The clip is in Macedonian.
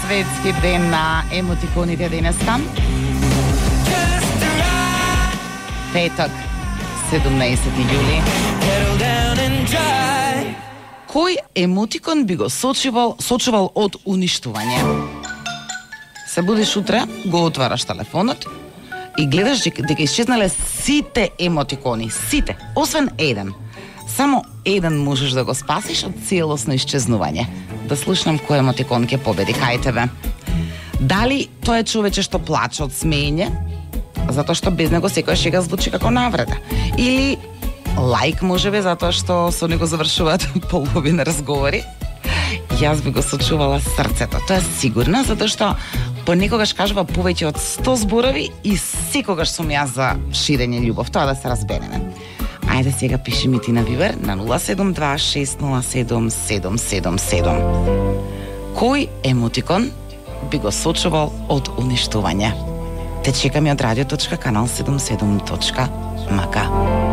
светски ден на емотиконите денеска. Петок, 17 јули. Кој емотикон би го сочувал од уништување? Се будиш утре, го отвараш телефонот и гледаш дека исчезнале сите емотикони, сите, освен еден. Само еден можеш да го спасиш од целосно исчезнување. Да слушнам кој емотикон ќе победи, кај тебе. Дали тоа е човече што плаче од смеење, затоа што без него секоја шега звучи како навреда? Или лајк можеби затоа што со него завршуваат половина разговори? Јас би го сочувала срцето, тоа е сигурно, затоа што понекогаш кажува повеќе од 100 зборови и секогаш сум јас за ширење љубов, тоа да се разбереме. Ајде сега пиши ми ти на Вибер на 072-607-777. Кој емотикон би го сочувал од уништување? Те чекаме од radio.kanal77.mk.